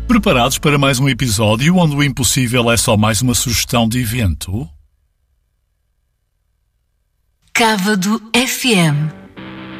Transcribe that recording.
Preparados para mais um episódio onde o impossível é só mais uma sugestão de evento? Cávado FM.